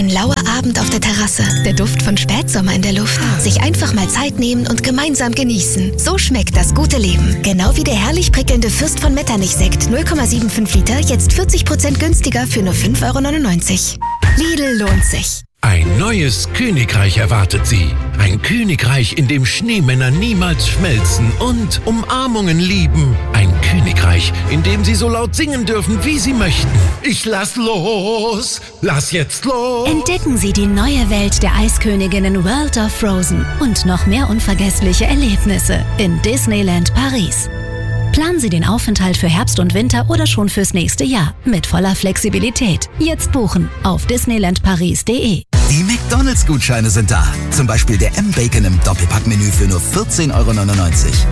Ein lauer Abend auf der Terrasse, der Duft von Spätsommer in der Luft. Sich einfach mal Zeit nehmen und gemeinsam genießen. So schmeckt das gute Leben. Genau wie der herrlich prickelnde Fürst von Metternich-Sekt 0,75 Liter, jetzt 40% günstiger für nur 5,99 €. Lidl lohnt sich. Ein neues Königreich erwartet Sie. Ein Königreich, in dem Schneemänner niemals schmelzen und Umarmungen lieben. Ein Königreich, in dem Sie so laut singen dürfen, wie Sie möchten. Ich lass los, lass jetzt los. Entdecken Sie die neue Welt der Eisköniginnen World of Frozen und noch mehr unvergessliche Erlebnisse in Disneyland Paris. Planen Sie den Aufenthalt für Herbst und Winter oder schon fürs nächste Jahr mit voller Flexibilität. Jetzt buchen auf disneylandparis.de. Die McDonalds-Gutscheine sind da. Zum Beispiel der M-Bacon im Doppelpackmenü für nur 14,99 €.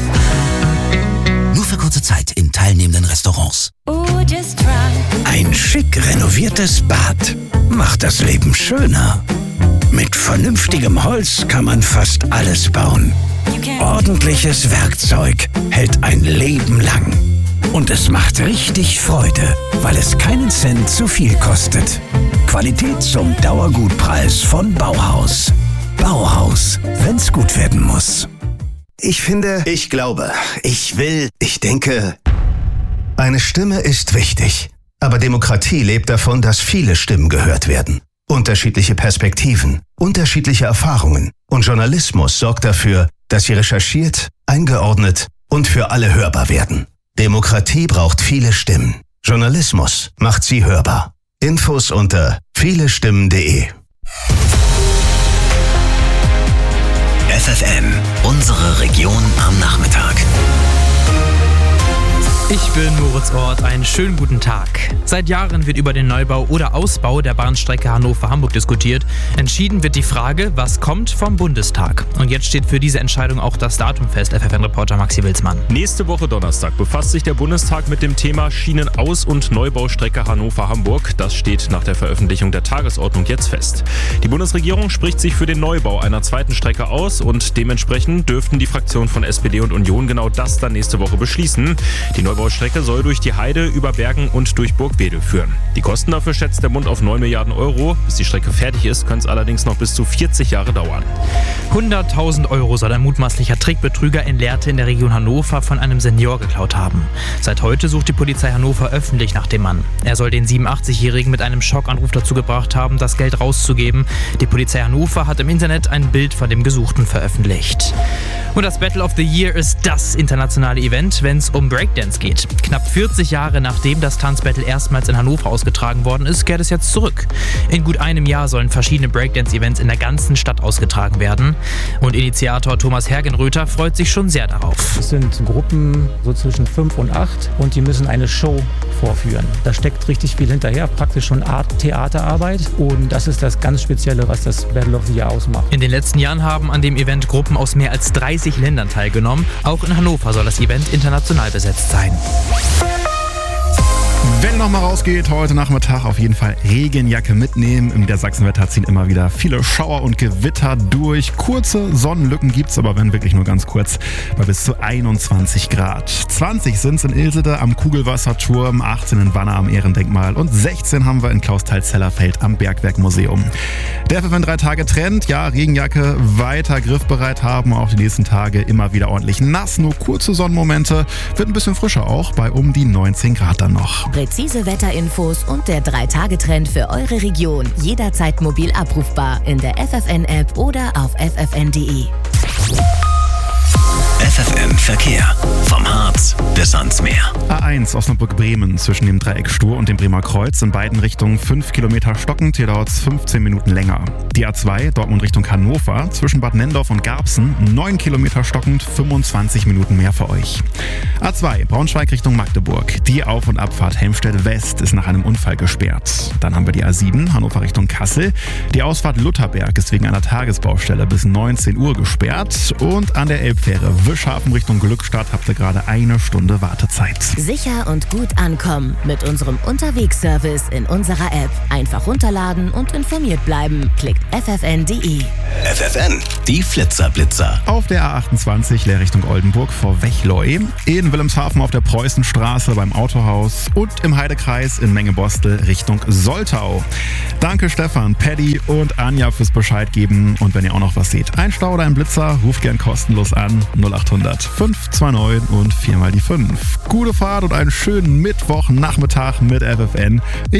Nur für kurze Zeit in teilnehmenden Restaurants. Ein schick renoviertes Bad macht das Leben schöner. Mit vernünftigem Holz kann man fast alles bauen. Ordentliches Werkzeug hält ein Leben lang. Und es macht richtig Freude, weil es keinen Cent zu viel kostet. Qualität zum Dauergutpreis von Bauhaus. Bauhaus, wenn's gut werden muss. Ich finde, ich glaube, ich will, ich denke. Eine Stimme ist wichtig. Aber Demokratie lebt davon, dass viele Stimmen gehört werden. Unterschiedliche Perspektiven, unterschiedliche Erfahrungen. Und Journalismus sorgt dafür, dass sie recherchiert, eingeordnet und für alle hörbar werden. Demokratie braucht viele Stimmen. Journalismus macht sie hörbar. Infos unter vielestimmen.de. FFN, unsere Region am Nachmittag. Ich bin Moritz Ort, einen schönen guten Tag. Seit Jahren wird über den Neubau oder Ausbau der Bahnstrecke Hannover-Hamburg diskutiert. Entschieden wird die Frage, was kommt vom Bundestag. Und jetzt steht für diese Entscheidung auch das Datum fest, FFN-Reporter Maxi Wilsmann. Nächste Woche Donnerstag befasst sich der Bundestag mit dem Thema Schienenaus- und Neubaustrecke Hannover-Hamburg. Das steht nach der Veröffentlichung der Tagesordnung jetzt fest. Die Bundesregierung spricht sich für den Neubau einer zweiten Strecke aus und dementsprechend dürften die Fraktionen von SPD und Union genau das dann nächste Woche beschließen. Die Neubaustrecke soll durch die Heide, über Bergen und durch Burgwedel führen. Die Kosten dafür schätzt der Bund auf 9 Milliarden €. Bis die Strecke fertig ist, könnte es allerdings noch bis zu 40 Jahre dauern. 100.000 € soll ein mutmaßlicher Trickbetrüger in Lehrte in der Region Hannover von einem Senior geklaut haben. Seit heute sucht die Polizei Hannover öffentlich nach dem Mann. Er soll den 87-Jährigen mit einem Schockanruf dazu gebracht haben, das Geld rauszugeben. Die Polizei Hannover hat im Internet ein Bild von dem Gesuchten veröffentlicht. Und das Battle of the Year ist das internationale Event, wenn es um Breakdance geht. Knapp 40 Jahre nachdem das Tanzbattle erstmals in Hannover ausgetragen worden ist, kehrt es jetzt zurück. In gut einem Jahr sollen verschiedene Breakdance-Events in der ganzen Stadt ausgetragen werden. Und Initiator Thomas Hergenröther freut sich schon sehr darauf. Es sind Gruppen so zwischen 5 und 8 und die müssen eine Show vorführen. Da steckt richtig viel hinterher, praktisch schon Art Theaterarbeit und das ist das ganz Spezielle, was das Battle of the Year ausmacht. In den letzten Jahren haben an dem Event Gruppen aus mehr als 30 Ländern teilgenommen. Auch in Hannover soll das Event international besetzt sein. Wenn noch mal rausgeht, heute Nachmittag auf jeden Fall Regenjacke mitnehmen. Im Niedersachsenwetter ziehen immer wieder viele Schauer und Gewitter durch. Kurze Sonnenlücken gibt's, aber wenn wirklich nur ganz kurz, bei bis zu 21 Grad. 20 sind's in Ilsede am Kugelwasserturm, 18 in Wanne am Ehrendenkmal und 16 haben wir in Klausthal-Zellerfeld am Bergwerkmuseum. Der FFN 3-Tage-Trend, ja, Regenjacke weiter griffbereit haben, auch die nächsten Tage immer wieder ordentlich nass, nur kurze Sonnenmomente, wird ein bisschen frischer auch, bei um die 19 Grad dann noch. Präzise Wetterinfos und der 3-Tage-Trend für eure Region. Jederzeit mobil abrufbar in der FFN-App oder auf ffn.de. FFN Verkehr. Vom Harz bis ans Meer. A1 Osnabrück-Bremen zwischen dem Dreieck Stur und dem Bremer Kreuz in beiden Richtungen 5 Kilometer stockend. Hier dauert es 15 Minuten länger. Die A2 Dortmund Richtung Hannover zwischen Bad Nendorf und Garbsen 9 Kilometer stockend, 25 Minuten mehr für euch. A2 Braunschweig Richtung Magdeburg. Die Auf- und Abfahrt Helmstedt West ist nach einem Unfall gesperrt. Dann haben wir die A7 Hannover Richtung Kassel. Die Ausfahrt Lutherberg ist wegen einer Tagesbaustelle bis 19 Uhr gesperrt. Und an der Elbfähre Wischheim Wilhelmshaven Richtung Glückstadt habt ihr gerade 1 Stunde Wartezeit. Sicher und gut ankommen mit unserem Unterwegsservice in unserer App. Einfach runterladen und informiert bleiben. Klickt ffn.de. FFN, die Flitzer-Blitzer. Auf der A28 leer Richtung Oldenburg vor Wechleu, in Wilhelmshaven auf der Preußenstraße beim Autohaus und im Heidekreis in Mengebostel Richtung Soltau. Danke Stefan, Paddy und Anja fürs Bescheid geben. Und wenn ihr auch noch was seht, ein Stau oder ein Blitzer, ruft gern kostenlos an 0800 529 und 4 mal die 5. Gute Fahrt und einen schönen Mittwochnachmittag mit FFN.